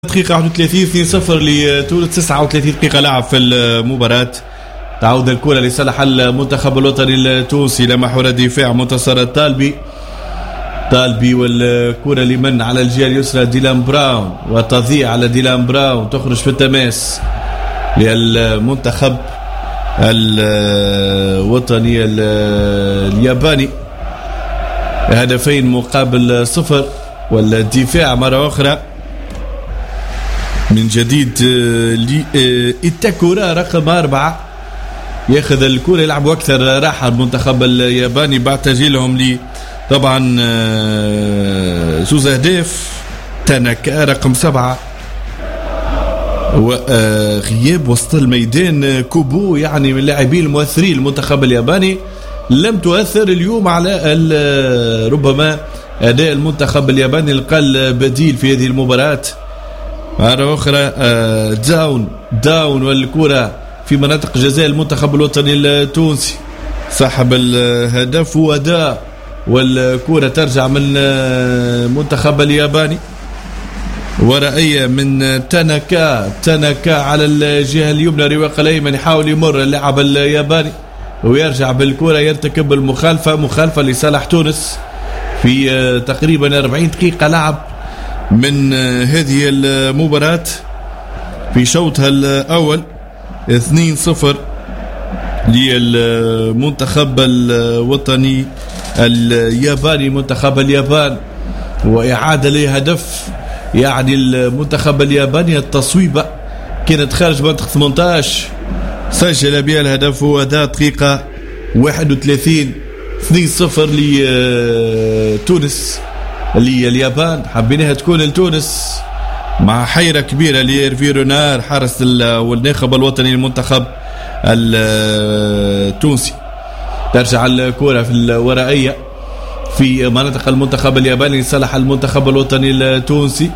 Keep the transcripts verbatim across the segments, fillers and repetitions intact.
دقيقة واحد وثلاثين اثنين صفر لتونس. تسعة وثلاثين دقيقة لعب في المباراة. تعود الكرة لصالح المنتخب الوطني التونسي لمحور الدفاع منتصر الطالبي. طالبي والكرة لمن على الجهة اليسرى ديلان براون، وتضيع على ديلان براون تخرج في التماس للمنتخب الوطني الياباني. هدفين مقابل صفر، والدفاع مرة أخرى من جديد إيتاكورا رقم أربعة ياخذ الكرة، يلعبوا أكثر راحة المنتخب الياباني بعد تسجيلهم لي طبعا زوز أهداف. تاناكا رقم سبعة، وغياب وسط الميدان كوبو يعني من اللاعبين المؤثرين المنتخب الياباني لم تؤثر اليوم على ربما أداء المنتخب الياباني. لقى بديل في هذه المباراة مرة أخرى داون داون والكرة في مناطق جزاء المنتخب الوطني التونسي. صاحب الهدف هو دا، والكرة ترجع من المنتخب الياباني. ورأي من تاناكا تاناكا على الجهة اليمنى، رواق الأيمن يحاول يمر اللاعب الياباني ويرجع بالكرة يرتكب المخالفة، مخالفة لصالح تونس في تقريبا أربعين دقيقة لعب من هذه المباراة. في شوطها الأول اثنين صفر للمنتخب الوطني الياباني، منتخب اليابان، وإعادة لهدف يعني المنتخب الياباني. التصويبة كانت خارج منطقة ثمانية عشر، سجل بها الهدف هو ذا دقيقة واحد وثلاثين. اثنين صفر لتونس لليابان. حبيناها تكون لتونس مع حيرة كبيرة لإيرفي رونار حارس والناخب الوطني للمنتخب التونسي. ترجع الكرة في الورائية في مناطق المنتخب الياباني لصالح المنتخب الوطني التونسي.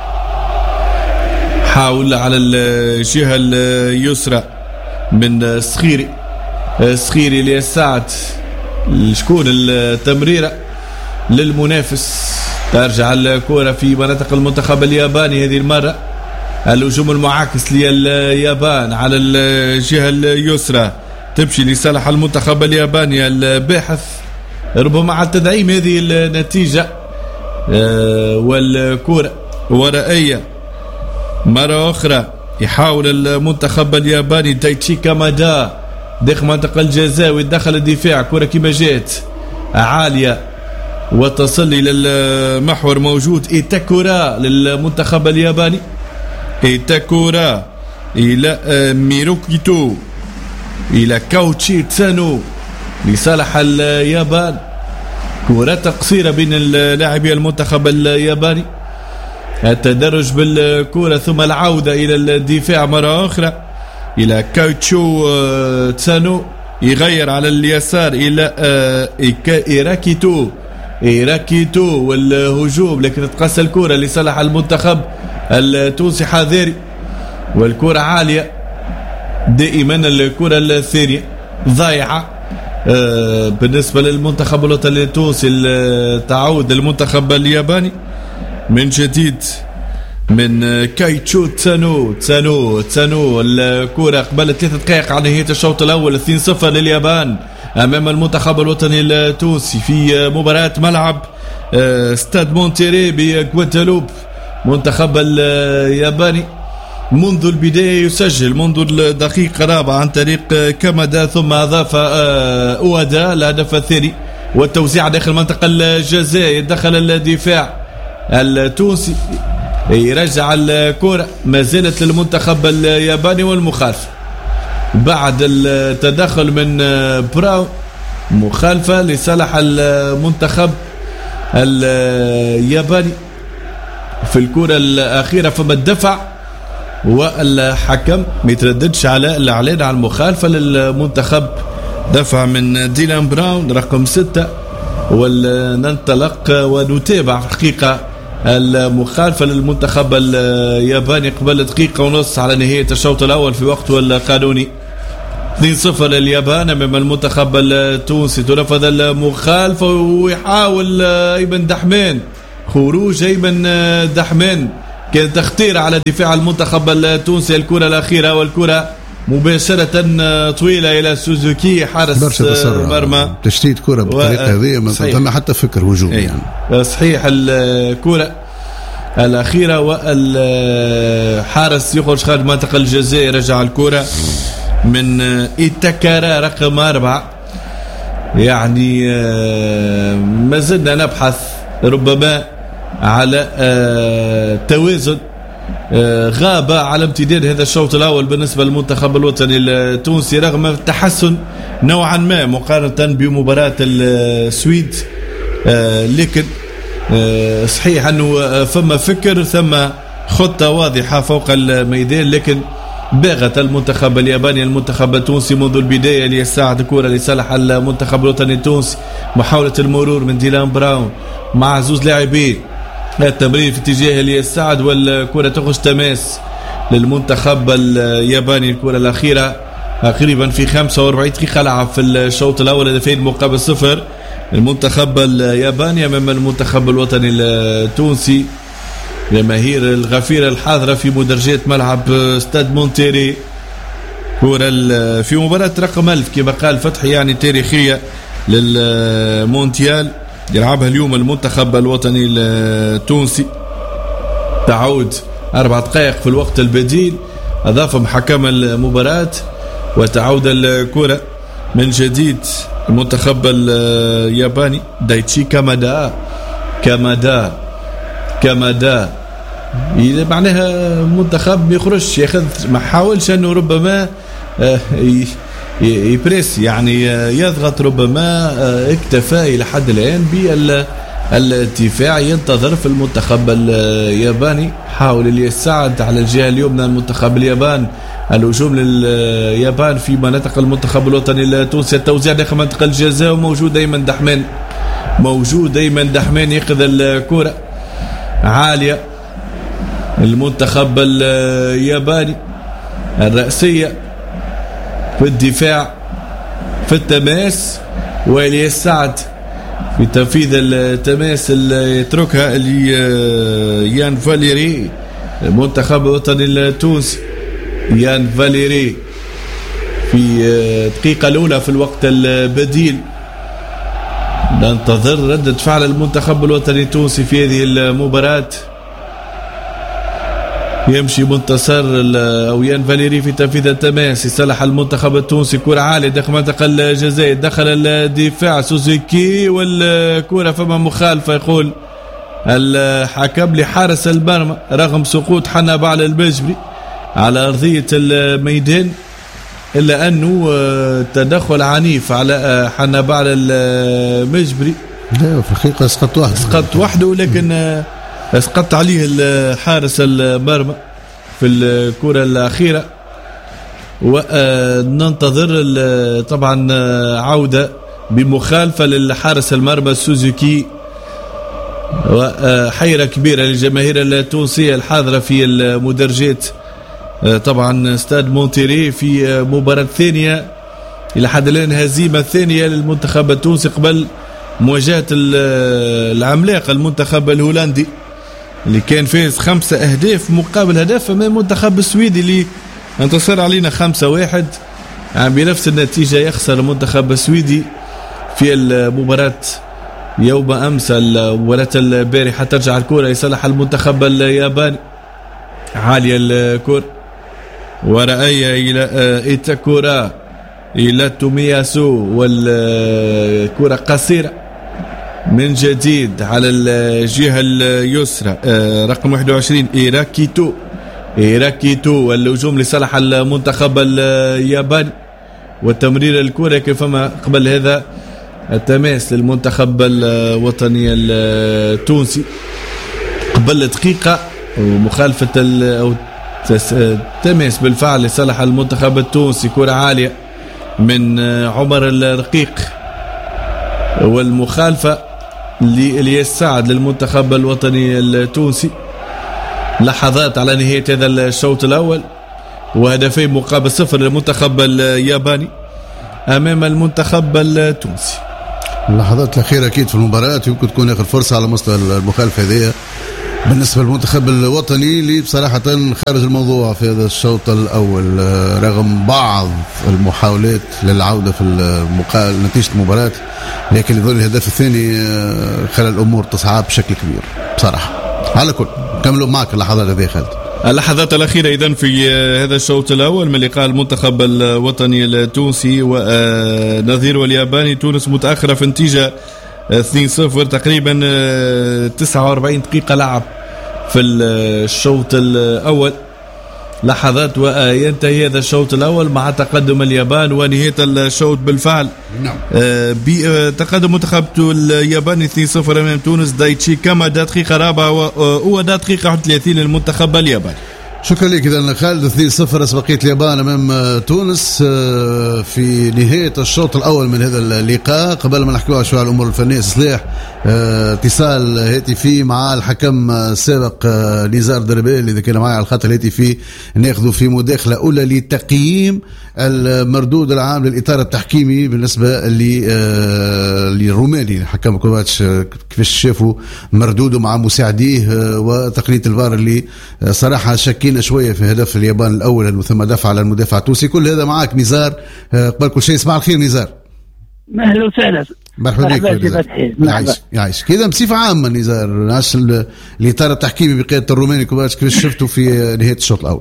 حاول على الجهة اليسرى من سخيري سخيري ليساعد شكون التمريرة للمنافس. ترجع الكرة في مناطق المنتخب الياباني هذه المرة. الهجوم المعاكس لليابان على الجهة اليسرى تمشي لصالح المنتخب الياباني الباحث ربما على تدعيم هذه النتيجة. والكرة ورائية مرة أخرى يحاول المنتخب الياباني تايتشي كامادا داخل منطقة الجزاء ويدخل الدفاع. كرة كما جات عالية وتصل إلى المحور موجود إيتاكورا للمنتخب الياباني. إيتاكورا إلى ميروكيتو إلى كاوتشي تسانو لصالح اليابان. كرة قصيرة بين اللاعبي المنتخب الياباني. التدرج بالكرة ثم العودة إلى الدفاع مرة أخرى إلى كاوتشو تسانو، يغير على اليسار إلى إيراكيتو إيراكيتو والهجوم، لكن تقص الكرة لصالح المنتخب التونسي حذاري. والكرة عالية دائما، الكرة الثانية ضايعة بالنسبة للمنتخب الوطني التونسي. تعود المنتخب الياباني من جديد من كايتشو تسانو تسانو تسانو. الكرة قبل ثلاثة دقائق على نهاية الشوط الأول. اثنين صفر لليابان أمام المنتخب الوطني التونسي في مباراة ملعب ستاد مونتيري بغواتالوب. منتخب الياباني منذ البداية يسجل منذ الدقيقة الرابعة عن طريق كامادا، ثم أضاف أوادا الهدف الثاني والتوزيع داخل منطقة الجزاء. يدخل الدفاع التونسي يرجع الكرة، ما زالت للمنتخب الياباني والمخالفة بعد التدخل من براون، مخالفة لصالح المنتخب الياباني في الكرة الأخيرة. فما الدفع والحكم ما يترددش على الإعلان عن المخالفة للمنتخب. دفع من ديلان براون رقم ستة، وننطلق ونتابع في الحقيقة المخالفة للمنتخب الياباني قبل دقيقة ونص على نهاية الشوط الأول في وقته القانوني. اثنين صفر لليابان أمام المنتخب التونسي. تنفذ المخالفة ويحاول أيمن دحمان خروج أيمن دحمان كان تخطير على دفاع المنتخب التونسي. الكرة الأخيرة والكرة مباشرة طويلة إلى سوزوكي حارس مرمى. تشتيت كرة بالطريقة هذه ما ثم حتى فكر هجوم يعني. صحيح الكرة الأخيرة والحارس يخرج خارج منطقة الجزاء، يرجع الكرة من إيتاكارا رقم أربعة. يعني ما زلنا نبحث ربما على توازن غاب على امتداد هذا الشوط الأول بالنسبة للمنتخب الوطني التونسي رغم التحسن نوعا ما مقارنة بمباراة السويد. لكن صحيح أنه ثم فكر ثم خطة واضحة فوق الميدان، لكن باغت المنتخب الياباني المنتخب التونسي منذ البداية ليساعد كرة لصالح المنتخب الوطني التونسي. محاولة المرور من ديلان براون مع زوز لاعبين، التمرير في اتجاه ليساعد والكرة تخرج تماس للمنتخب الياباني. الكرة الأخيرة تقريبا في خمسة وأربعين دقيقة لعب في الشوط الأول، هدفين مقابل صفر المنتخب الياباني أمام المنتخب الوطني التونسي. جماهير الغفيرة الحاضرة في مدرجات ملعب ستاد مونتيري، كرة في مباراة رقم ألف كما قال فتحي يعني تاريخية للمونديال يلعبها اليوم المنتخب الوطني التونسي. تعود أربع دقائق في الوقت البديل أضاف محكم المباراة وتعود الكرة من جديد المنتخب الياباني. دايتشي كامادا كامادا كامادا معناها منتخب ما يخرجش ياخذ، ما حاولش انه ربما يبريس يعني يضغط، ربما اكتفى الى حد الان بالدفاع ينتظر في المنتخب الياباني. حاول اللي يساعد على الجهه اليمنى المنتخب اليابان الهجوم لليابان في مناطق المنتخب الوطني التونسي. التوزيع داخل منطقه الجزاء وموجود دائما دحمان موجود دائما دحمان ياخذ الكره عالية المنتخب الياباني الرأسية في الدفاع في التماس، والياس سعد في تنفيذ التماس اللي يتركها يان فاليري المنتخب الوطني التونسي. يان فاليري في الدقيقة الأولى في الوقت البديل. ننتظر ردة فعل المنتخب الوطني التونسي في هذه المباراة. يمشي منتصر أو يان فاليري في تنفيذ التماس يصلح المنتخب التونسي. كرة عالية داخل منطقة الجزاء، دخل الدفاع سوزوكي والكرة فما مخالفة يقول الحكم لحارس المرمى رغم سقوط حنا بعل البجبري على أرضية الميدان، إلا أنه تدخل عنيف على حنا بعل المجبري. لا في الحقيقة سقط وحده سقط وحده لكن سقط عليه الحارس المرمى في الكرة الأخيرة. وننتظر طبعا عودة بمخالفة للحارس المرمى سوزوكي، وحيرة كبيرة للجماهير التونسية الحاضرة في المدرجات طبعا ستاد مونتيري في مباراة ثانية إلى حد الآن، هزيمة ثانية للمنتخب التونسي قبل مواجهة العملاق المنتخب الهولندي اللي كان فاز خمسة أهداف مقابل هدف أمام المنتخب السويدي اللي انتصر علينا خمسة واحد. يعني بنفس النتيجة يخسر المنتخب السويدي في المباراة يوم أمس. المباراة البارحة ترجع الكرة يصلح المنتخب الياباني، عالية الكرة ورأي إلى إيتاكورا إلى تومياسو والكرة قصيرة من جديد على الجهة اليسرى رقم واحد وعشرين إيراكيتو إيراكيتو والهجوم لصالح المنتخب الياباني وتمرير الكرة كيفما قبل هذا التماس للمنتخب الوطني التونسي قبل دقيقة ومخالفة أو تماس بالفعل لصالح المنتخب التونسي. كرة عالية من عمر الرقيق والمخالفة لإلياس سعد للمنتخب الوطني التونسي. لحظات على نهاية هذا الشوط الأول وهدفين مقابل صفر للمنتخب الياباني أمام المنتخب التونسي. اللحظات الأخيرة أكيد في المباراة يمكن تكون آخر فرصة على مستوى المخالفة هذه بالنسبة للمنتخب الوطني اللي بصراحة خارج الموضوع في هذا الشوط الأول رغم بعض المحاولات للعودة في المقابل نتيجة المباراة، لكن يظل الهدف الثاني خلى الأمور تصعب بشكل كبير بصراحة. على كل كملوا معك اللحظات هذه خالد. اللحظات الأخيرة إذن في هذا الشوط الأول من لقاء المنتخب الوطني التونسي ونظيره الياباني. تونس متأخرة في نتيجة اثنين صفر، تقريبا تسعة وأربعين دقيقة لعب في الشوط الأول لحظات وينتهي هذا الشوط الأول مع تقدم اليابان ونهاية الشوط بالفعل. نعم. بتقدم منتخب اليابان اثنين صفر أمام تونس. دايتشي كما دقيقة رابعة ودقيقة واحد وثلاثين للمنتخب الياباني. شكرا لك. إذا خالد اثنين صفر أسبقية اليابان أمام تونس في نهاية الشوط الأول من هذا اللقاء. قبل ما نحكي شوية على الأمور الفنية صلاح، اتصال هاتفي مع الحكم السابق نزار دربيل إذا كان معي على الخط الهاتفي، ناخذه في مداخلة أولى لتقييم المردود العام للإطار التحكيمي بالنسبة للروماني حكم كوفاتش، كيفاش شافوا مردوده مع مساعديه وتقنية الفار اللي صراحة شكينا شوية في هدف اليابان الأول أنه ثم دفع على المدافع التونسي. كل هذا معك نزار. قبل كل شيء صباح الخير نزار. أهلا وسهلا. مرحبا بك. يعيش يعيش كذا بصفة عامة نزار، ناس الإطار التحكيمي بقيادة الروماني كوفاتش كيفاش شفتوا في نهاية الشوط الأول؟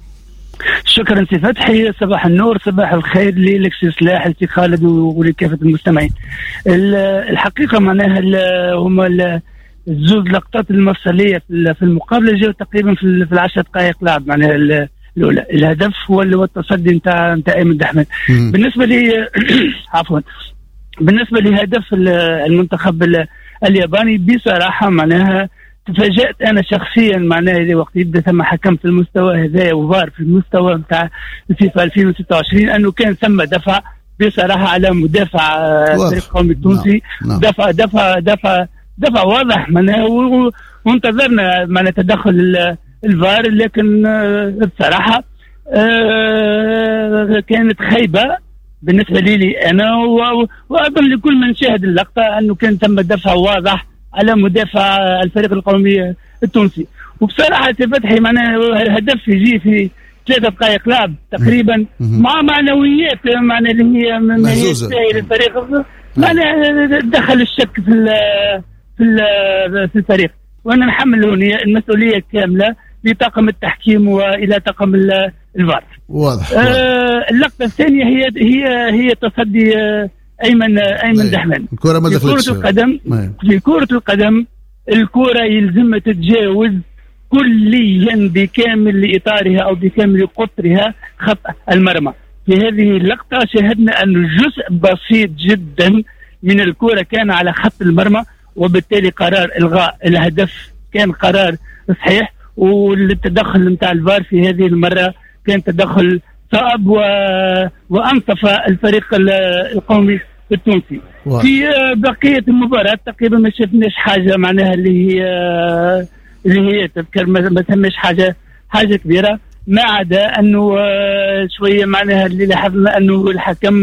شكرا سي فتحي، صباح النور صباح الخير لك سي سلاح لسي خالد ولكافة المستمعين. الحقيقة معناها هما الزوج لقطات المفصلية في المقابلة جاءوا تقريبا في العشر دقائق لعب. معناها الأولى الهدف هو التصدي نتاع نتاع أيمن دحمان. بالنسبة لي عفوا بالنسبة لهدف المنتخب الياباني بصراحة معناها تفاجأت أنا شخصيا معناها وقت يبدأ ثم حكم في المستوى هذا وفار في المستوى نتاع الفيفا ألفين وستة وعشرين أنه كان ثم دفع بصراحة على مدافع الفريق القومي التونسي. دفع دفع دفع دفع واضح معناها، وانتظرنا معناها تدخل الفار، لكن بصراحة كانت خيبة بالنسبة لي أنا وأظن لكل من شاهد اللقطة أنه كان ثم دفع واضح على مدافع الفريق القومي التونسي. وبصراحة فتحي معناها الهدف يجي في ثلاثة دقائق لعب تقريبا مع معنويات معناها اللي هي من الفريق، معناها دخل الشك في في الفريق. وانا نحمل المسؤوليه كامله لطاقم التحكيم والى طاقم الفار. واضح. آه اللقطه الثانيه هي هي هي تصدي آه ايمن ايمن دحمان. الكره ما دخلتش في كره القدم. ماي. في كره القدم الكره يلزمها تتجاوز كليا بكامل لاطارها او بكامل قطرها خط المرمى. في هذه اللقطه شاهدنا ان جزء بسيط جدا من الكره كان على خط المرمى، وبالتالي قرار إلغاء الهدف كان قرار صحيح، والتدخل نتاع الفار في هذه المرة كان تدخل صعب و... وأنصف الفريق القومي التونسي. واو. في بقية المباراة تقريبا ما شفناش حاجة معناها اللي هي اللي هي تذكر ما تمش حاجة حاجة كبيرة، ما عدا أنه شوية معناها اللي لاحظنا أنه الحكم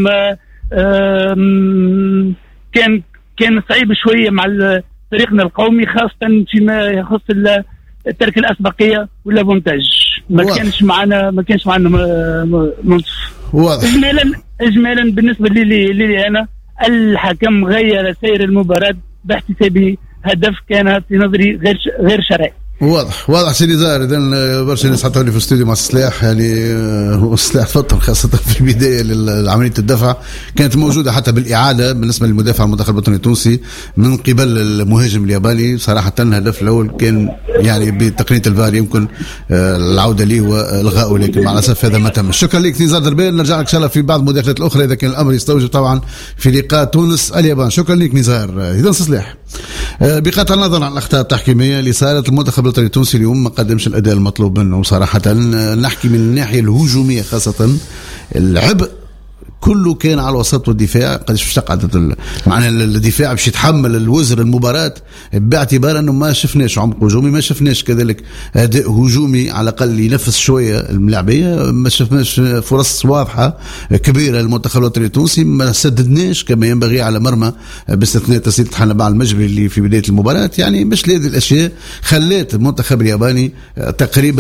كان كان صعيب شوية مع فريقنا القومي، خاصة فيما يخص ترك الأسبقية ولا فونتاج. ما واضح. كانش معنا ما كانش معنا منصف. إجمالا إجمالا بالنسبة لي لي أنا الحكم غير سير المباراة باحتسابه هدف كان في نظري غير غير شرعي. واضح واضح سيدي زار. إذن برشا ناس حطوني في الاستوديو مع سلاح، يعني هو سلاح تفضل خاصة في البداية لعملية الدفع كانت موجودة حتى بالإعادة بالنسبة للمدافع المنتخب الوطني التونسي من قبل المهاجم الياباني. صراحة الهدف الأول كان يعني بتقنية الفار يمكن العودة ليه والغائه، لكن مع الأسف هذا ما تم. شكرا لك نزار دربيل، نرجع لك إن شاء الله في بعض المداخلات الأخرى إذا كان الأمر يستوجب طبعا في لقاء تونس اليابان. شكرا لك نزار. إذن سلاح بقطع النظر عن الأخطاء التحكيمية اللي صارت المنتخب الوطني التونسي اليوم ما قدمش الأداء المطلوب منه صراحة. نحكي من الناحية الهجومية خاصة العبء كله كان على الوسط والدفاع. قديش باش تقعد معناها الدفاع باش يتحمل الوزر المباراة باعتبار انه ما شفناش عمق هجومي، ما شفناش كذلك اداء هجومي على الاقل ينفس شويه الملاعبيه، ما شفناش فرص واضحه كبيره للمنتخب الوطني التونسي، ما سددناش كما ينبغي على مرمى باستثناء تسديد حنبال المجبري اللي في بدايه المباراه. يعني مش هذه الاشياء خلت المنتخب الياباني تقريبا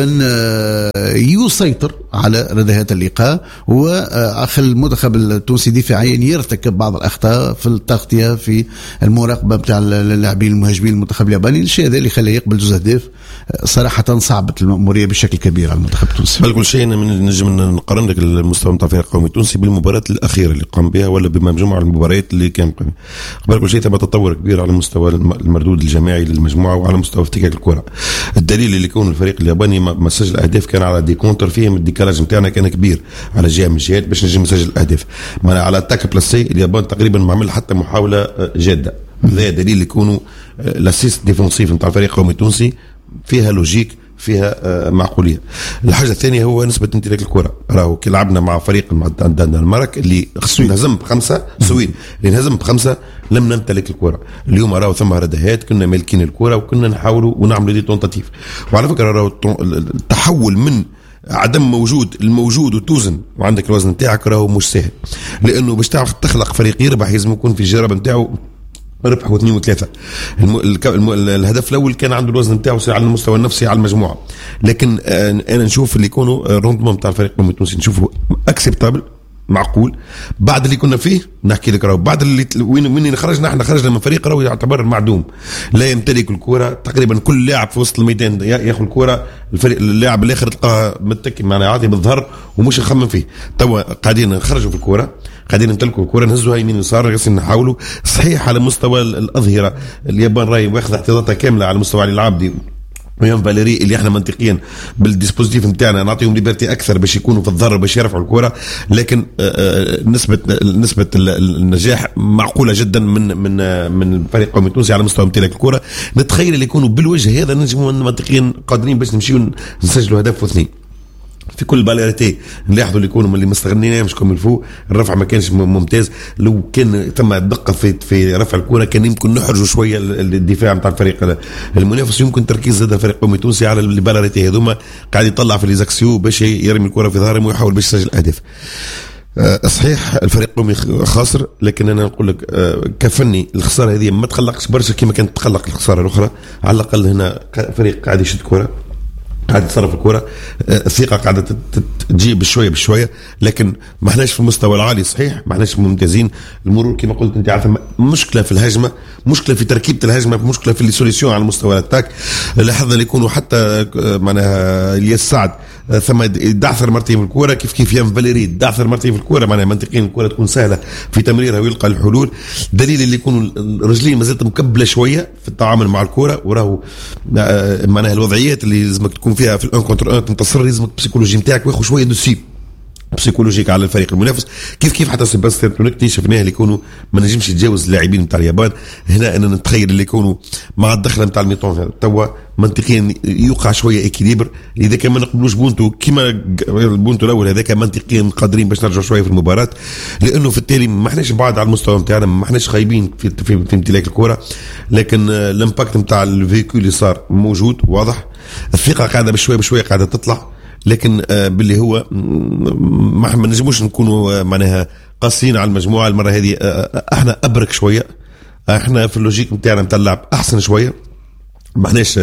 يسيطر على ردهات اللقاء، واخل المنتخب التونسي دفاعيا يرتكب بعض الاخطاء في التغطيه في المراقبه بتاع اللاعبين المهاجمين المنتخب الياباني. الشيء هذا اللي خلاه يقبل جوز اهداف صراحه صعبت المأموريه بشكل كبير على المنتخب التونسي. بل كل شيء من نجم نقارن لك المستوى نتاع الفريق القومي التونسي بالمباراه الاخيره اللي قام بها ولا بمجموعه المباريات اللي كان قام. قبل كل شيء تم تطور كبير على المستوى المردود الجماعي للمجموعه وعلى مستوى افتكاك الكره. الدليل اللي يكون الفريق الياباني ما سجل اهداف كان على دي كونتر فيهم الديكالاج نتاعنا كان كبير على جهه من الجهات باش نجم نسجل اهداف. ما على تاك بلاسي اليابان تقريبا ما عمل حتى محاوله جاده. هذا دليل يكونوا الاسيست ديفنسيف نتاع الفريق القومي التونسي فيها لوجيك فيها معقوليه. الحاجه الثانيه هو نسبه امتلاك الكره. راهو كي لعبنا مع فريق الدنمارك اللي خصو ينهزم بخمسه، السويد اللي انهزم بخمسه لم نمتلك الكره. اليوم راهو ثم ردهات كنا مالكين الكره وكنا نحاولوا ونعملوا دي تونتاتيف. وعلى فكره راهو التحول من عدم موجود الموجود وتوزن وعندك الوزن نتاعك راهو مش سهل، لانه باش تعرف تخلق فريق يربح لازم يكون في الجرب نتاعو ربح واثنين وثلاثة. الم... الم... الهدف الأول كان عنده الوزن نتاعو على المستوى النفسي على المجموعة، لكن أنا نشوف اللي يكونوا روندمون نتاع الفريق التونسي نشوفه أكسبتابل معقول. بعد اللي كنا فيه نحكي لك راهو بعد اللي وين من خرجنا احنا خرجنا من فريق راهو يعتبر معدوم، لا يمتلك الكرة تقريبا. كل لاعب في وسط الميدان ياخذ الكرة، الفريق اللاعب الاخر تلقاه متكي معناها عاطي بالظهر ومش نخمم فيه. توا قاعدين نخرجوا في الكرة، قاعدين نمتلكوا الكرة، نهزوها يمين يسار، قاعدين نحاولوا. صحيح على مستوى الأظهرة اليابان راهي واخذ احتياطاتها كاملة على مستوى علي العابدي ويوم فاليري اللي احنا منطقيا بالديسبوزيتيف نتاعنا نعطيهم ليبرتي اكثر باش يكونوا في الضرر باش يرفعوا الكره، لكن نسبه نسبه النجاح معقوله جدا من من من الفريق القومي التونسي على مستوى امتلاك الكره. نتخيل اللي يكونوا بالوجه هذا نجموا منطقيا قادرين باش نمشيو نسجلوا هدف واثنين في كل باليرتي. نلاحظوا اللي يكونوا اللي مستغنين مش كم الفوق. الرفع ما كانش ممتاز، لو كان تم دقه في في رفع الكره كان يمكن نحرجوا شويه الدفاع نتاع الفريق المنافس. يمكن تركيز زاد الفريق القومي التونسي على الباليرتي هذوما قاعد يطلع في ليزاكسيو باش يرمي الكره في ظهرهم ويحاول باش يسجل اهداف. صحيح الفريق القومي خاسر، لكن انا نقول لك كفني الخساره هذه ما تقلقش برشا كما كانت تقلق الخساره الاخرى. على الاقل هنا فريق قاعد يشد كره، قاعد يتصرف الكرة، الثقة قاعدة تجيب بشوية بشوية، لكن ما احناش في المستوى العالي. صحيح ما احناش ممتازين. المرور كما قلت انت عارف مشكلة في الهجمة، مشكلة في تركيبة الهجمة، مشكلة في السوليسيون على مستوى الاتاك. لاحظنا اللي يكونوا حتى معناها الياس سعد ثم يدعثر مرتين في الكرة كيف كيف يام فاليري يدعثر مرتين في الكرة، معناها منطقيا الكرة تكون سهلة في تمريرها ويلقى الحلول. دليل اللي يكونوا الرجلين ما زالت مكبلة شوية في التعامل مع الكرة، وراهو معناها الوضعيات اللي لازمك تكون فيها في الان كونتر ان تنتصر لازمك البسيكولوجي نتاعك وياخذ شويه دوسي بسيكولوجيك على الفريق المنافس. كيف كيف حتى سيباستيان تونيكتي شفناه اللي يكونوا ما نجمش يتجاوز اللاعبين نتاع اليابان. هنا انا نتخيل اللي يكونوا مع الدخله نتاع الميطون توا منطقيا يوقع شويه اكيليبر. اذا كان ما نقبلوش بونتو كيما البونتو الاول هذاك منطقيا قادرين باش نرجعوا شويه في المباراه، لانه في التالي ما احناش بعاد على المستوى نتاعنا، ما احناش خايبين في في, في امتلاك الكره، لكن الامباكت نتاع الفيكول اللي صار موجود واضح. الثقه قاعده بشويه بشويه قاعده تطلع، لكن باللي هو ما نجموش نكونوا معناها قاسيين على المجموعه المره هذه. احنا ابرك شويه، احنا في اللوجيك نتاعنا نتاع اللعب احسن شويه. ما احناش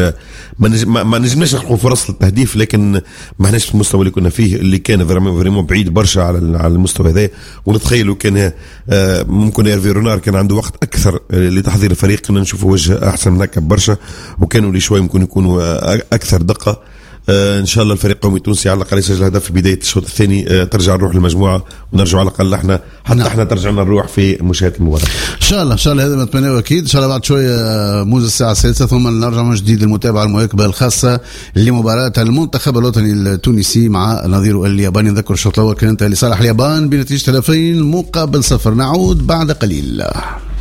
ما نجمناش نخلقوا فرص للتهديف، لكن ما احناش في المستوى اللي كنا فيه اللي كان فريمون بعيد برشا على على المستوى هذا. ونتخيلوا كان ممكن ايرفي رونار كان عنده وقت اكثر لتحضير الفريق، كنا نشوفوا وجه احسن من هكا برشا، وكانوا لي شوي ممكن يكونوا اكثر دقه. آه ان شاء الله الفريق القومي التونسي على الاقل يسجل هدف في بدايه الشوط الثاني، آه ترجع الروح للمجموعه ونرجع على الاقل احنا حتى نعم. احنا ترجعنا الروح في مشاهده المباراه ان شاء الله. ان شاء الله هذا ما نتمناه اكيد. ان شاء الله بعد شويه موز الساعه السادسة ثم نرجع من جديد المتابعه المواكبه الخاصه لمباراه المنتخب الوطني التونسي مع نظيره الياباني. نذكر الشوط الاول كان انتهى لصالح اليابان بنتيجه هدفين مقابل صفر. نعود بعد قليل.